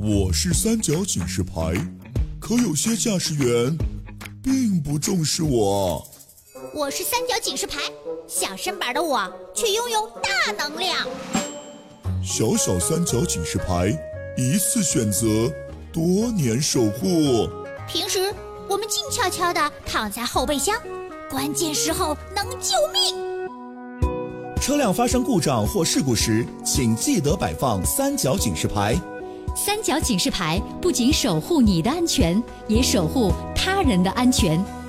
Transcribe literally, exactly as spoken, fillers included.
我是三角警示牌，可有些驾驶员并不重视我。 我是三角警示牌，小身板的我却拥有大能量。 小小三角警示牌，一次选择，多年守护。 平时我们静悄悄地躺在后备箱，关键时候能救命。 车辆发生故障或事故时，请记得摆放三角警示牌。 三角警示牌不仅守护你的安全，也守护他人的安全。